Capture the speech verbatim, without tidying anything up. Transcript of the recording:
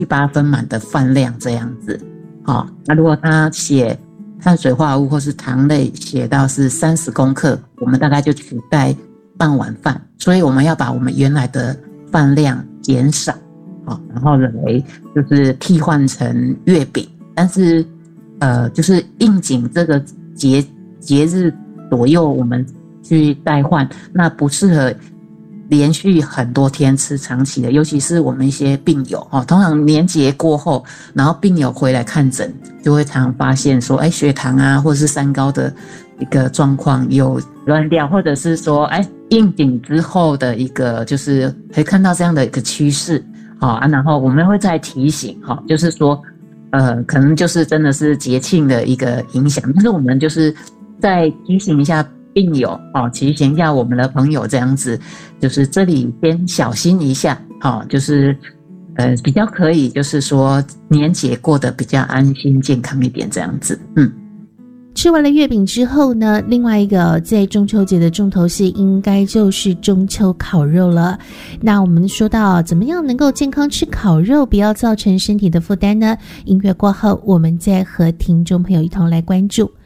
七八分满的饭量这样子。好，那如果他血碳水化合物或是糖类写到是三十公克，我们大概就取代半碗饭，所以我们要把我们原来的饭量减少，好，然后来就是替换成月饼，但是呃，就是应景这个节节日左右我们去代换，那不适合连续很多天吃长期的，尤其是我们一些病友哦，通常年节过后，然后病友回来看诊，就会常常发现说，哎，血糖啊，或者是三高的一个状况有乱掉，或者是说，哎，应景之后的一个就是可以看到这样的一个趋势，好啊，然后我们会再提醒，哈，就是说，呃，可能就是真的是节庆的一个影响，但是我们就是再提醒一下病友，哦，提醒一下我们的朋友，这样子，就是这里先小心一下，哦，就是呃比较可以，就是说年节过得比较安心健康一点，这样子，嗯。 吃完了月饼之后呢，另外一个在中秋节的重头戏应该就是中秋烤肉了。那我们说到怎么样能够健康吃烤肉，不要造成身体的负担呢？音乐过后，我们再和听众朋友一同来关注。